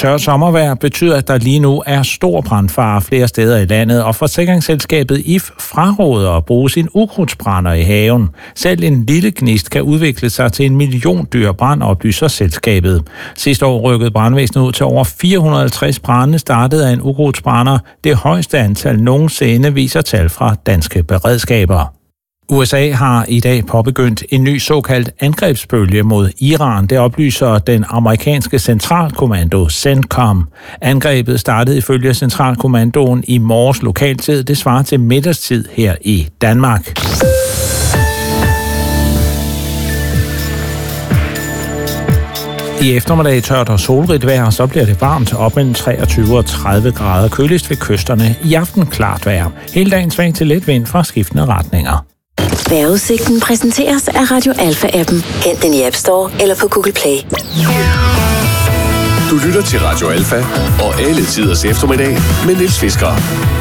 Tørt sommervejr betyder, at der lige nu er stor brandfare flere steder i landet, og forsikringsselskabet IF fraråder at bruge sin ukrudtsbrænder i haven. Selv en lille gnist kan udvikle sig til en milliondyr brand, oplyser selskabet. Sidste år rykkede brandvæsenet ud til over 450 brande, startet af en ukrudtsbrænder. Det højeste antal nogensinde, viser tal fra danske beredskaber. USA har i dag påbegyndt en ny såkaldt angrebsbølge mod Iran. Det oplyser den amerikanske centralkommando CENTCOM. Angrebet startede ifølge centralkommandoen i morges lokaltid. Det svarer til middagstid her i Danmark. I eftermiddag tørt og solrigt vejr, så bliver det varmt op mellem 23 og 30 grader. Køligst ved kysterne. I aften klart vejr. Hele dagen svag til let vind fra skiftende retninger. Vejrudsigten præsenteres af Radio Alpha-appen. Hent den i App Store eller på Google Play. Du lytter til Radio Alpha og alle tiders eftermiddag med Niels Fisker.